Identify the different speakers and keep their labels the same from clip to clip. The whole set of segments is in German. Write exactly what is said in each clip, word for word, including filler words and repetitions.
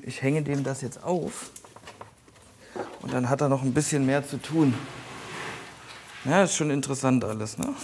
Speaker 1: ich hänge dem das jetzt auf. Und dann hat er noch ein bisschen mehr zu tun. Ja, ist schon interessant alles, ne?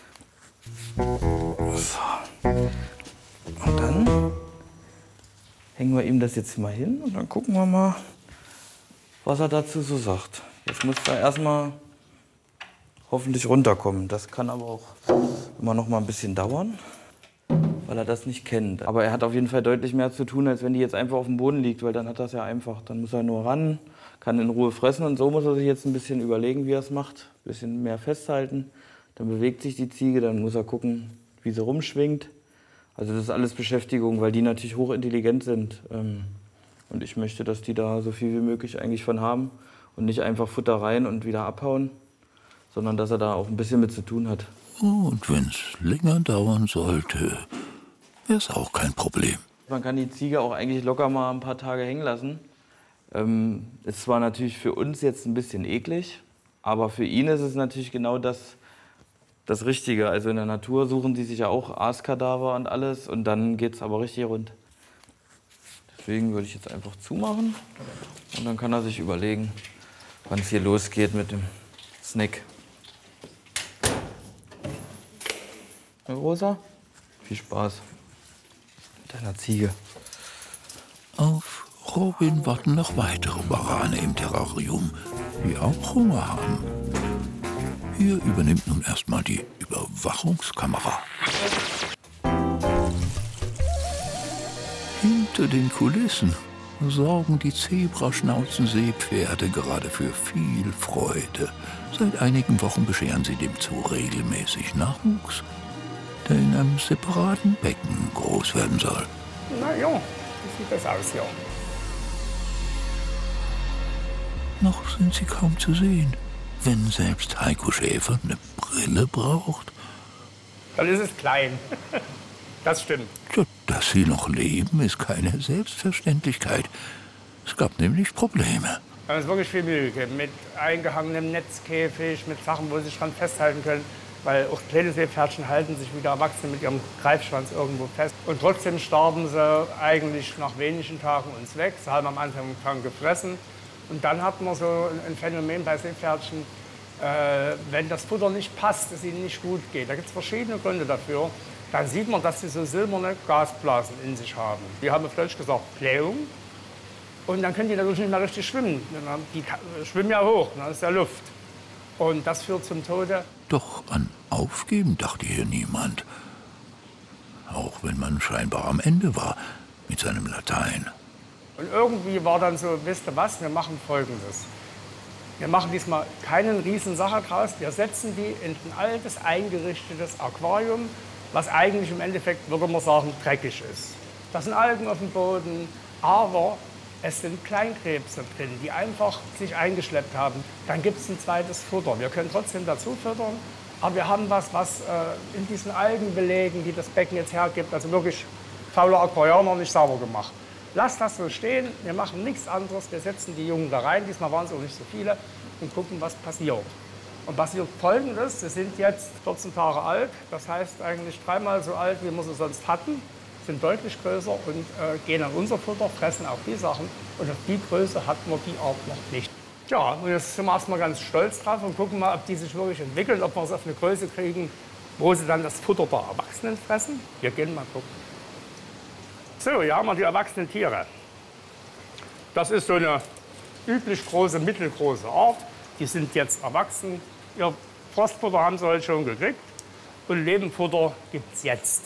Speaker 1: So. Und dann hängen wir ihm das jetzt mal hin und dann gucken wir mal, was er dazu so sagt. Jetzt muss er erstmal hoffentlich runterkommen. Das kann aber auch immer noch mal ein bisschen dauern, weil er das nicht kennt. Aber er hat auf jeden Fall deutlich mehr zu tun, als wenn die jetzt einfach auf dem Boden liegt, weil dann hat er es ja einfach. Dann muss er nur ran, kann in Ruhe fressen und so muss er sich jetzt ein bisschen überlegen, wie er es macht. Ein bisschen mehr festhalten, dann bewegt sich die Ziege, dann muss er gucken, wie sie rumschwingt. Also das ist alles Beschäftigung, weil die natürlich hochintelligent sind. Und ich möchte, dass die da so viel wie möglich eigentlich von haben und nicht einfach Futter rein und wieder abhauen, sondern dass er da auch ein bisschen mit zu tun hat.
Speaker 2: Und wenn es länger dauern sollte, wäre es auch kein Problem.
Speaker 1: Man kann die Ziege auch eigentlich locker mal ein paar Tage hängen lassen. Ähm, ist zwar natürlich für uns jetzt ein bisschen eklig, aber für ihn ist es natürlich genau das, das Richtige. Also in der Natur suchen sie sich ja auch Aaskadaver und alles und dann geht es aber richtig rund. Deswegen würde ich jetzt einfach zumachen und dann kann er sich überlegen, wann es hier losgeht mit dem Snack. Herr Rosa, viel Spaß mit deiner Ziege.
Speaker 2: Auf Robin warten noch weitere Warane im Terrarium, die auch Hunger haben. Hier übernimmt nun erstmal die Überwachungskamera. Hinter den Kulissen sorgen die Zebraschnauzen-Seepferde gerade für viel Freude. Seit einigen Wochen bescheren sie dem Zoo regelmäßig Nachwuchs, der in einem separaten Becken groß werden soll.
Speaker 3: Na ja, wie sieht das aus hier?
Speaker 2: Noch sind sie kaum zu sehen, wenn selbst Heiko Schäfer eine Brille braucht.
Speaker 3: Dann ist es klein. Das stimmt.
Speaker 2: Tja, dass sie noch leben, ist keine Selbstverständlichkeit. Es gab nämlich Probleme.
Speaker 3: Da ist wirklich viel Mühe gegeben. Mit eingehangenem Netzkäfig, mit Sachen, wo sie sich dran festhalten können. Weil auch kleine Seepferdchen halten sich wie der Erwachsene mit ihrem Greifschwanz irgendwo fest. Und trotzdem starben sie eigentlich nach wenigen Tagen uns weg. Sie haben am Anfang gefressen. Und dann hat man so ein Phänomen bei Seepferdchen, äh, wenn das Futter nicht passt, es ihnen nicht gut geht. Da gibt es verschiedene Gründe dafür. Dann sieht man, dass sie so silberne Gasblasen in sich haben. Die haben auf Deutsch gesagt Blähung. Und dann können die natürlich nicht mehr richtig schwimmen. Die schwimmen ja hoch, dann ist ja Luft. Und das führt zum Tode.
Speaker 2: Doch an Aufgeben dachte hier niemand. Auch wenn man scheinbar am Ende war mit seinem Latein.
Speaker 3: Und irgendwie war dann so, wisst ihr was, wir machen Folgendes. Wir machen diesmal keinen riesen Sache draus. Wir setzen die in ein altes, eingerichtetes Aquarium, was eigentlich im Endeffekt, würde man sagen, dreckig ist. Da sind Algen auf dem Boden, aber es sind Kleinkrebse drin, die einfach sich eingeschleppt haben. Dann gibt es ein zweites Futter. Wir können trotzdem dazu füttern, aber wir haben was, was äh, in diesen Algenbelägen, die das Becken jetzt hergibt, also wirklich fauler Aquarianer, nicht sauber gemacht. Lasst das so stehen, wir machen nichts anderes, wir setzen die Jungen da rein, diesmal waren es auch nicht so viele, und gucken, was passiert. Und passiert Folgendes, sie sind jetzt vierzehn Tage alt, das heißt eigentlich dreimal so alt, wie wir sie sonst hatten, sind deutlich größer und äh, gehen an unser Futter, fressen auch die Sachen. Und auf die Größe hatten wir die auch noch nicht. Ja, und jetzt sind wir erstmal ganz stolz drauf und gucken mal, ob die sich wirklich entwickeln, ob wir es auf eine Größe kriegen, wo sie dann das Futter der Erwachsenen fressen. Wir gehen mal gucken. So, hier haben wir die erwachsenen Tiere. Das ist so eine üblich große, mittelgroße Art. Die sind jetzt erwachsen. Ihr Frostfutter haben sie heute schon gekriegt. Und Lebenfutter gibt es jetzt.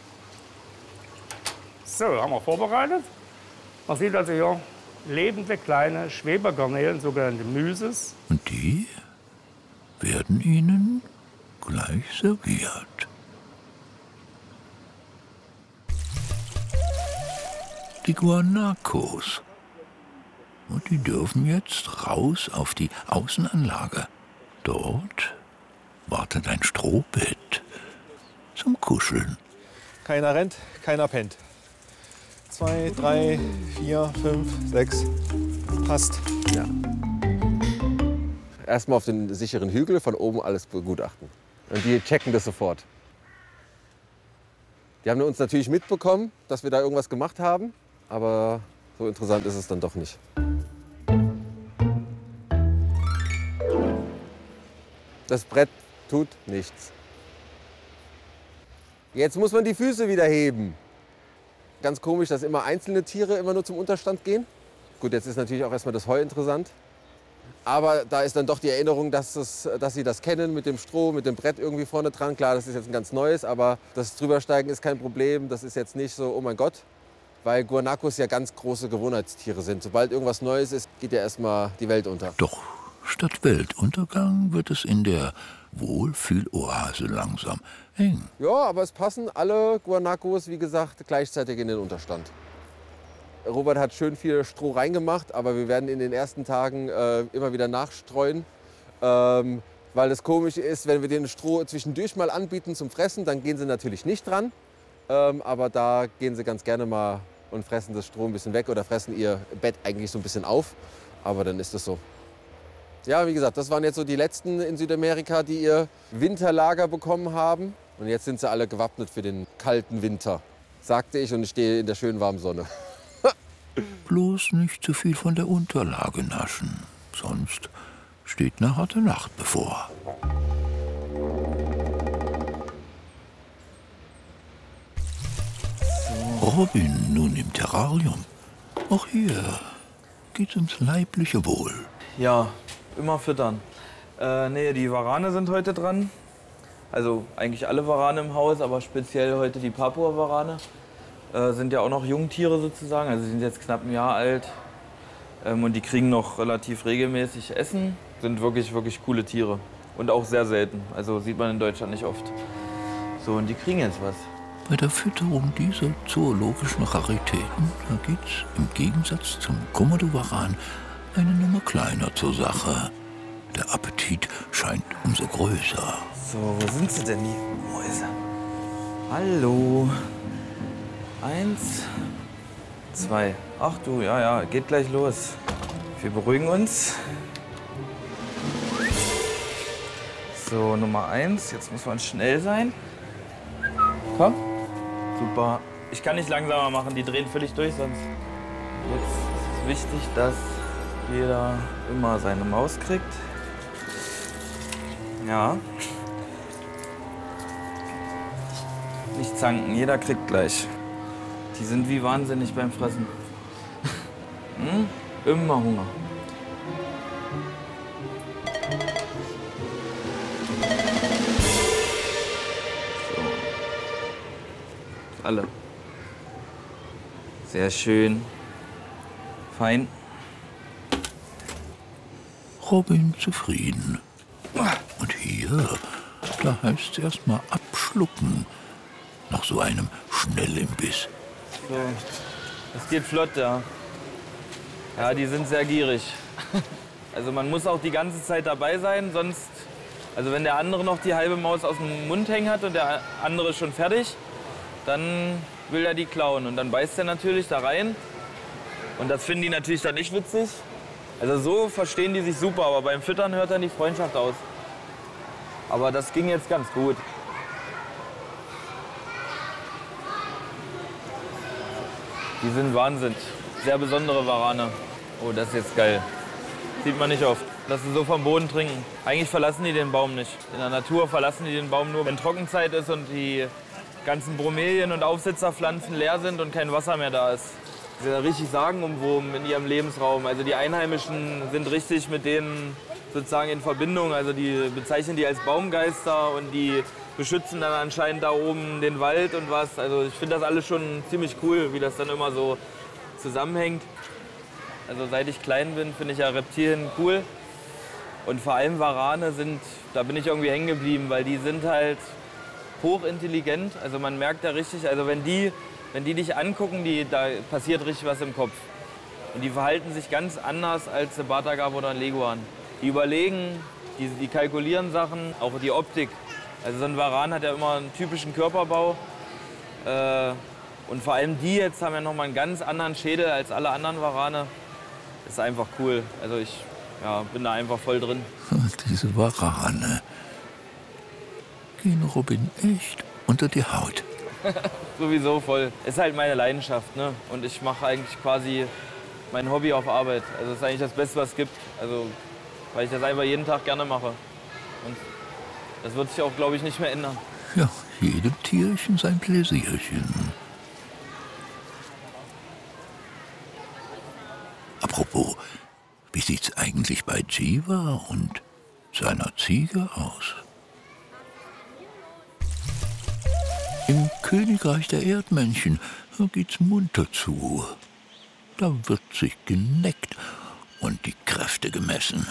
Speaker 3: So, haben wir vorbereitet. Man sieht also hier lebende kleine Schwebegarnelen, sogenannte Myses.
Speaker 2: Und die werden Ihnen gleich serviert. Die Guanacos. Und die dürfen jetzt raus auf die Außenanlage. Dort wartet ein Strohbett zum Kuscheln.
Speaker 4: Keiner rennt, keiner pennt. Zwei, drei, vier, fünf, sechs. Passt.
Speaker 5: Ja. Erstmal auf den sicheren Hügel, von oben alles begutachten. Und die checken das sofort. Die haben uns natürlich mitbekommen, dass wir da irgendwas gemacht haben. Aber So interessant ist es dann doch nicht. Das Brett tut nichts. Jetzt muss man die Füße wieder heben. Ganz komisch, dass immer einzelne Tiere immer nur zum Unterstand gehen. Gut, jetzt ist natürlich auch erstmal das Heu interessant. Aber da ist dann doch die Erinnerung, dass, es, dass sie das kennen mit dem Stroh, mit dem Brett irgendwie vorne dran. Klar, das ist jetzt ein ganz neues, aber das Drübersteigen ist kein Problem. Das ist jetzt nicht so, oh mein Gott, weil Guanacos ja ganz große Gewohnheitstiere sind. Sobald irgendwas Neues ist, geht ja erstmal die Welt unter.
Speaker 2: Doch statt Weltuntergang wird es in der Wohlfühloase langsam eng.
Speaker 5: Ja, aber es passen alle Guanacos, wie gesagt, gleichzeitig in den Unterstand. Robert hat schön viel Stroh reingemacht, aber wir werden in den ersten Tagen äh, immer wieder nachstreuen. Ähm, weil es komisch ist, wenn wir den Stroh zwischendurch mal anbieten zum Fressen, dann gehen sie natürlich nicht dran. Ähm, aber da gehen sie ganz gerne mal und fressen das Stroh ein bisschen weg oder fressen ihr Bett eigentlich so ein bisschen auf. Aber dann ist es so. Ja, wie gesagt, das waren jetzt so die letzten in Südamerika, die ihr Winterlager bekommen haben. Und jetzt sind sie alle gewappnet für den kalten Winter, sagte ich, und ich stehe in der schönen warmen Sonne.
Speaker 2: Bloß nicht zu viel von der Unterlage naschen, sonst steht eine harte Nacht bevor. So. Robin nun im Terrarium. Auch hier geht's ums leibliche Wohl.
Speaker 1: Ja, immer füttern. Äh, nee, die Warane sind heute dran. Also eigentlich alle Warane im Haus, aber speziell heute die Papua-Warane. Äh, sind ja auch noch Jungtiere sozusagen, also sie sind jetzt knapp ein Jahr alt. Ähm, und die kriegen noch relativ regelmäßig Essen. Sind wirklich, wirklich coole Tiere. Und auch sehr selten. Also sieht man in Deutschland nicht oft. So, und die kriegen jetzt was.
Speaker 2: Bei der Fütterung dieser zoologischen Raritäten, da geht's im Gegensatz zum Komodowaran eine Nummer kleiner zur Sache. Der Appetit scheint umso größer.
Speaker 1: So, wo sind sie denn, die Mäuse? Hallo. Eins, zwei. Ach du, ja, ja, geht gleich los. Wir beruhigen uns. So, Nummer eins. Jetzt muss man schnell sein. Komm. Super. Ich kann nicht langsamer machen, die drehen völlig durch, sonst. Jetzt ist wichtig, dass jeder immer seine Maus kriegt. Ja. Nicht zanken, jeder kriegt gleich. Die sind wie wahnsinnig beim Fressen. Hm? Immer Hunger. So. Alle. Sehr schön. Fein.
Speaker 2: Robin zufrieden. Und hier, da heißt es erst mal abschlucken. Nach so einem Schnellimbiss.
Speaker 1: So. Das geht flott, ja. Ja, die sind sehr gierig. Also man muss auch die ganze Zeit dabei sein, sonst... Also wenn der andere noch die halbe Maus aus dem Mund hängen hat und der andere ist schon fertig, dann will er die klauen. Und dann beißt er natürlich da rein. Und das finden die natürlich dann nicht witzig. Also so verstehen die sich super, aber beim Füttern hört dann die Freundschaft aus. Aber das ging jetzt ganz gut. Die sind Wahnsinn. Sehr besondere Warane. Oh, das ist jetzt geil. Sieht man nicht oft. Dass sie so vom Boden trinken. Eigentlich verlassen die den Baum nicht. In der Natur verlassen die den Baum nur, wenn Trockenzeit ist und die ganzen Bromelien und Aufsitzerpflanzen leer sind und kein Wasser mehr da ist. Sie sind richtig sagenumwoben in ihrem Lebensraum. Also die Einheimischen sind richtig mit denen sozusagen in Verbindung. Also die bezeichnen die als Baumgeister und die beschützen dann anscheinend da oben den Wald und was. Also ich finde das alles schon ziemlich cool, wie das dann immer so zusammenhängt. Also seit ich klein bin, finde ich ja Reptilien cool. Und vor allem Warane sind, da bin ich irgendwie hängen geblieben, weil die sind halt hochintelligent. Also man merkt da richtig, also wenn die, wenn die dich angucken, die, da passiert richtig was im Kopf. Und die verhalten sich ganz anders als ein Batagab oder ein Leguan. Die überlegen, die, die kalkulieren Sachen, auch die Optik. Also so ein Varan hat ja immer einen typischen Körperbau. Äh, und vor allem die jetzt haben ja noch mal einen ganz anderen Schädel als alle anderen Warane. Das ist einfach cool. Also ich ja, bin da einfach voll drin.
Speaker 2: Diese Warane gehen Robin echt unter die Haut.
Speaker 1: Sowieso voll. Ist halt meine Leidenschaft, ne? Und ich mache eigentlich quasi mein Hobby auf Arbeit. Also das ist eigentlich das Beste, was es gibt. Also, weil ich das einfach jeden Tag gerne mache. Und das wird sich auch, glaube ich, nicht mehr ändern.
Speaker 2: Ja, jedem Tierchen sein Pläsierchen. Apropos, wie sieht's eigentlich bei Jiva und seiner Ziege aus? Im Königreich der Erdmännchen geht's munter zu. Da wird sich geneckt und die Kräfte gemessen.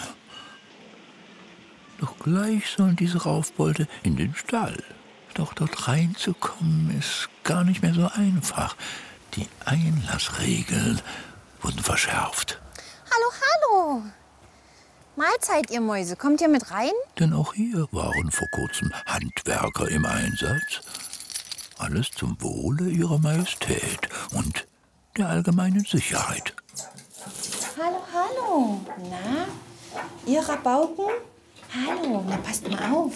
Speaker 2: Doch gleich sollen diese Raufbolde in den Stall. Doch dort reinzukommen ist gar nicht mehr so einfach. Die Einlassregeln wurden verschärft.
Speaker 6: Hallo, hallo. Mahlzeit, ihr Mäuse. Kommt ihr mit rein?
Speaker 2: Denn auch hier waren vor kurzem Handwerker im Einsatz. Alles zum Wohle ihrer Majestät und der allgemeinen Sicherheit.
Speaker 6: Hallo, hallo. Na, ihr Rabauken? Hallo, na passt mal auf.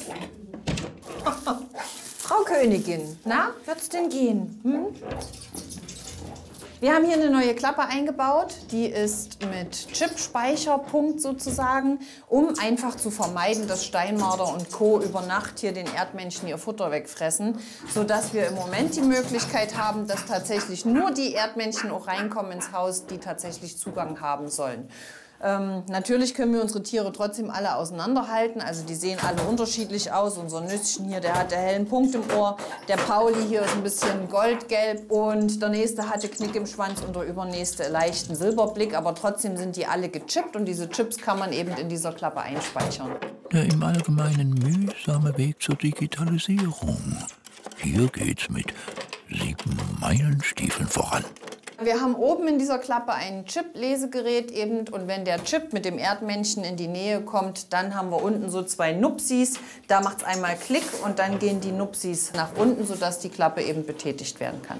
Speaker 6: Frau Königin, na, wird's denn gehen? Hm? Wir haben hier eine neue Klappe eingebaut, die ist mit Chip-Speicherpunkt sozusagen, um einfach zu vermeiden, dass Steinmarder und Co. über Nacht hier den Erdmännchen ihr Futter wegfressen, sodass wir im Moment die Möglichkeit haben, dass tatsächlich nur die Erdmännchen auch reinkommen ins Haus, die tatsächlich Zugang haben sollen. Ähm, natürlich können wir unsere Tiere trotzdem alle auseinanderhalten. Also die sehen alle unterschiedlich aus. Unser Nüsschen hier, der hat den hellen Punkt im Ohr. Der Pauli hier ist ein bisschen goldgelb. Und der nächste hatte Knick im Schwanz und der übernächste leichten Silberblick. Aber trotzdem sind die alle gechippt. Und diese Chips kann man eben in dieser Klappe einspeichern.
Speaker 2: Der im Allgemeinen mühsame Weg zur Digitalisierung. Hier geht's mit sieben Meilenstiefeln voran.
Speaker 6: Wir haben oben in dieser Klappe ein Chip-Lesegerät eben und wenn der Chip mit dem Erdmännchen in die Nähe kommt, dann haben wir unten so zwei Nupsis. Da macht es einmal Klick und dann gehen die Nupsis nach unten, sodass die Klappe eben betätigt werden kann.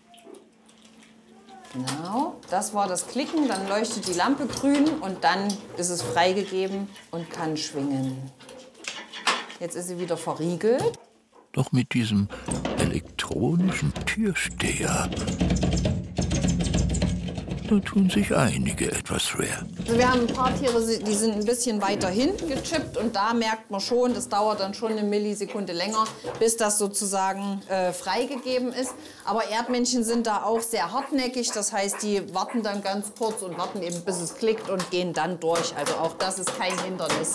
Speaker 6: Genau, das war das Klicken, dann leuchtet die Lampe grün und dann ist es freigegeben und kann schwingen. Jetzt ist sie wieder verriegelt.
Speaker 2: Doch mit diesem elektronischen Türsteher, da tun sich einige etwas schwer.
Speaker 6: Also wir haben ein paar Tiere, die sind ein bisschen weiter hinten gechippt und da merkt man schon, das dauert dann schon eine Millisekunde länger, bis das sozusagen äh, freigegeben ist. Aber Erdmännchen sind da auch sehr hartnäckig, das heißt, die warten dann ganz kurz und warten eben, bis es klickt und gehen dann durch. Also auch das ist kein Hindernis.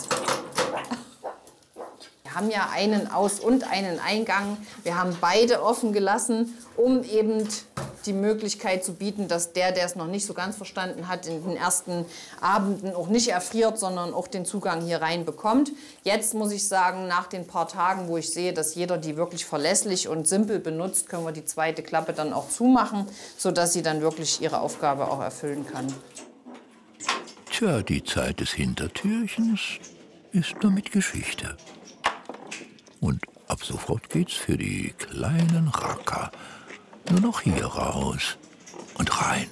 Speaker 6: Wir haben ja einen Aus- und einen Eingang. Wir haben beide offen gelassen, um eben die Möglichkeit zu bieten, dass der, der es noch nicht so ganz verstanden hat, in den ersten Abenden auch nicht erfriert, sondern auch den Zugang hier rein bekommt. Jetzt muss ich sagen, nach den paar Tagen, wo ich sehe, dass jeder die wirklich verlässlich und simpel benutzt, können wir die zweite Klappe dann auch zumachen, sodass sie dann wirklich ihre Aufgabe auch erfüllen kann.
Speaker 2: Tja, die Zeit des Hintertürchens ist damit Geschichte. Und ab sofort geht's für die kleinen Racker nur noch hier raus und rein.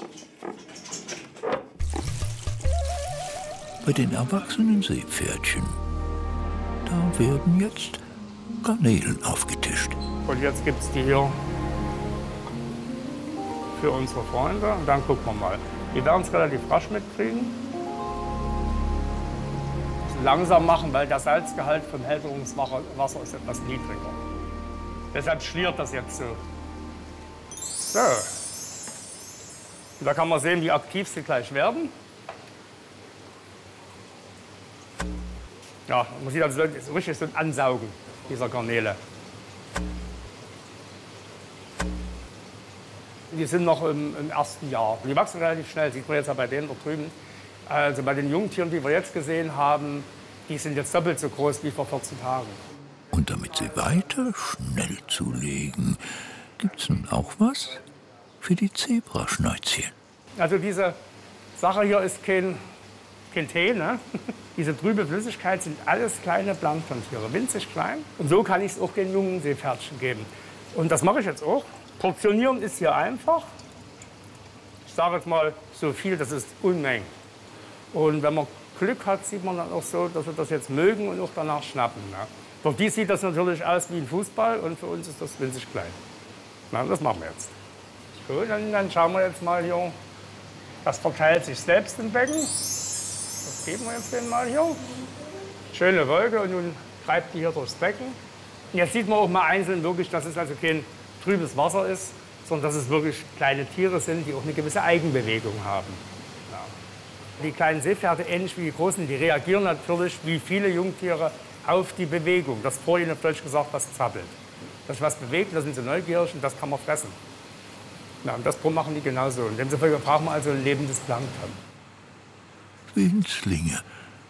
Speaker 2: Bei den erwachsenen Seepferdchen, da werden jetzt Garnelen aufgetischt.
Speaker 3: Und jetzt gibt es die hier für unsere Freunde. Und dann gucken wir mal. Die werden es relativ rasch mitkriegen. Langsam machen, weil der Salzgehalt vom Hälterungswasser ist etwas niedriger. Deshalb schliert das jetzt so. So. Und da kann man sehen, wie aktiv sie gleich werden. Ja, man sieht also so richtig so ein Ansaugen dieser Garnele. Die sind noch im, im ersten Jahr. Die wachsen relativ schnell, sieht man jetzt ja bei denen da drüben. Also bei den Jungtieren, die wir jetzt gesehen haben, die sind jetzt doppelt so groß wie vor vierzehn Tagen.
Speaker 2: Und damit sie weiter schnell zulegen, gibt's nun auch was für die Zebraschnäuzchen.
Speaker 3: Also diese Sache hier ist kein, kein Tee, ne? Diese trübe Flüssigkeit sind alles kleine Planktontiere, winzig klein. Und so kann ich es auch den jungen Seepferdchen geben. Und das mache ich jetzt auch. Portionieren ist hier einfach. Ich sage jetzt mal so viel, das ist Unmengen. Und wenn man Glück hat, sieht man dann auch so, dass wir das jetzt mögen und auch danach schnappen. Ne? Für die sieht das natürlich aus wie ein Fußball und für uns ist das winzig klein. Na, das machen wir jetzt. Gut, dann, dann schauen wir jetzt mal hier, Das verteilt sich selbst im Becken. Das geben wir jetzt den mal hier. Schöne Wolke und nun treibt die hier durchs Becken. Und jetzt sieht man auch mal einzeln wirklich, dass es also kein trübes Wasser ist, sondern dass es wirklich kleine Tiere sind, die auch eine gewisse Eigenbewegung haben. Ja. Die kleinen Seepferde, ähnlich wie die großen, die reagieren natürlich wie viele Jungtiere auf die Bewegung. Das vorhin auf Deutsch gesagt, das zappelt. Dass sich was bewegt, da sind sie neugierig und das kann man fressen. Ja, und das machen die genauso. Und demzufolge brauchen wir also ein lebendes Plankton.
Speaker 2: Winzlinge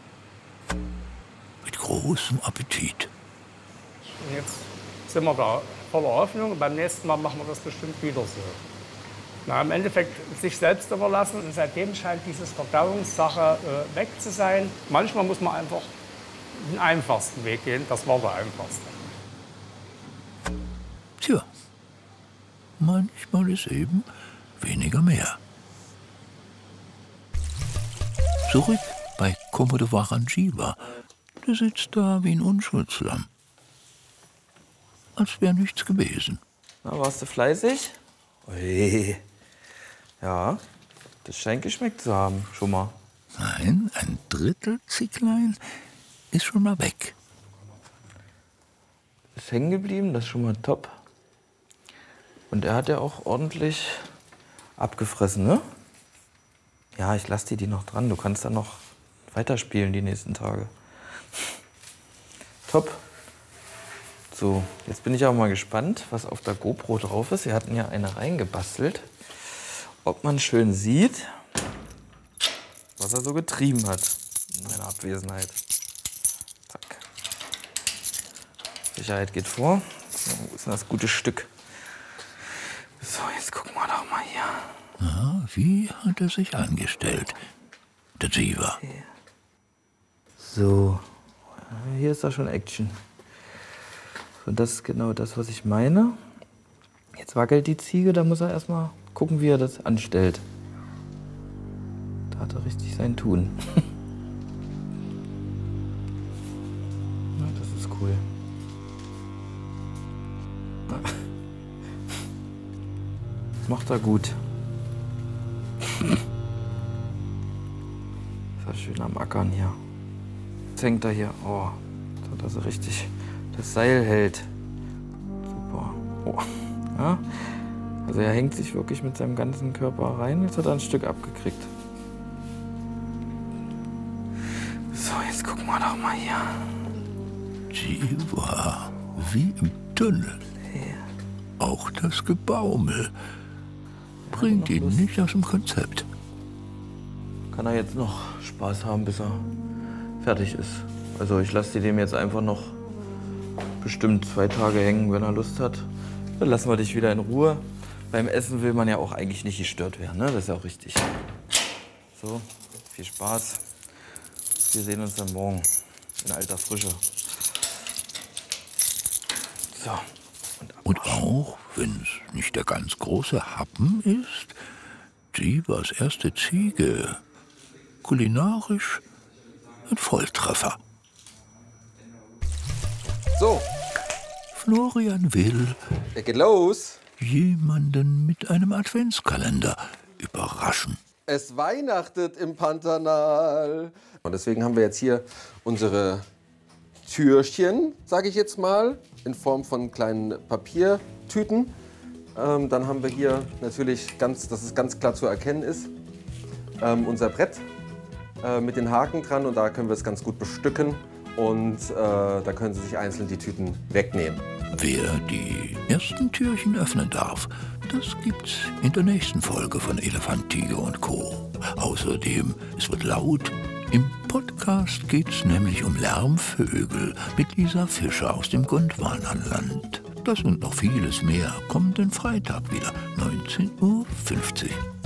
Speaker 2: mit großem Appetit.
Speaker 3: Und jetzt sind wir da voller Hoffnung und beim nächsten Mal machen wir das bestimmt wieder so. Na, im Endeffekt sich selbst überlassen und seitdem scheint dieses Verdauungssache äh, weg zu sein. Manchmal muss man einfach den einfachsten Weg gehen, das war der einfachste.
Speaker 2: Tja, manchmal ist eben weniger mehr. Zurück bei Komodo Warangiwa. Der sitzt da wie ein Unschuldslamm. Als wäre nichts gewesen.
Speaker 1: Na, warst du fleißig? Ui. Ja, das scheint geschmeckt zu haben, schon mal.
Speaker 2: Nein, ein Drittel Zicklein ist schon mal weg.
Speaker 1: Ist hängen geblieben, das ist schon mal top. Und er hat ja auch ordentlich abgefressen, ne? Ja, ich lasse dir die noch dran. Du kannst dann noch weiterspielen die nächsten Tage. Top. So, jetzt bin ich auch mal gespannt, was auf der GoPro drauf ist. Wir hatten ja eine reingebastelt. Ob man schön sieht, was er so getrieben hat in meiner Abwesenheit. Zack. Sicherheit geht vor. So, wo ist denn das gute Stück? So, jetzt gucken wir doch mal hier.
Speaker 2: Na, wie hat er sich angestellt, der Ziva?
Speaker 1: So, hier ist da schon Action. So, das ist genau das, was ich meine. Jetzt wackelt die Ziege, da muss er erstmal gucken, wie er das anstellt. Da hat er richtig sein Tun. Na, das ist cool. Das macht er gut. Ist ja schön am Ackern hier. Jetzt hängt er hier. Oh, so dass er richtig das Seil hält. Super. Oh. Ja. Also er hängt sich wirklich mit seinem ganzen Körper rein. Jetzt hat er ein Stück abgekriegt. So, jetzt gucken wir doch mal hier.
Speaker 2: Ziva, wie im Tunnel. Auch das Gebaumel bringt ihn nicht aus dem Konzept.
Speaker 1: Kann er jetzt noch Spaß haben, bis er fertig ist. Also ich lasse dem jetzt einfach noch bestimmt zwei Tage hängen, wenn er Lust hat. Dann lassen wir dich wieder in Ruhe. Beim Essen will man ja auch eigentlich nicht gestört werden, ne? Das ist ja auch richtig. So, viel Spaß. Wir sehen uns dann morgen in alter Frische. So.
Speaker 2: Und auch wenn es nicht der ganz große Happen ist, Zivas erste Ziege, kulinarisch ein Volltreffer.
Speaker 5: So,
Speaker 2: Florian will
Speaker 5: er geht los.
Speaker 2: jemanden mit einem Adventskalender überraschen.
Speaker 5: Es weihnachtet im Pantanal. Und deswegen haben wir jetzt hier unsere Türchen, sage ich jetzt mal, in Form von kleinen Papiertüten. Ähm, dann haben wir hier natürlich, ganz, dass es ganz klar zu erkennen ist, ähm, unser Brett äh, mit den Haken dran. Und da können wir es ganz gut bestücken. Und äh, da können Sie sich einzeln die Tüten wegnehmen.
Speaker 2: Wer die ersten Türchen öffnen darf, das gibt's in der nächsten Folge von Elefant, Tiger und Co. Außerdem, es wird laut. Im Podcast geht's nämlich um Lärmvögel mit Lisa Fischer aus dem Gondwananland. Das und noch vieles mehr kommt den Freitag wieder, neunzehn Uhr fünfzig.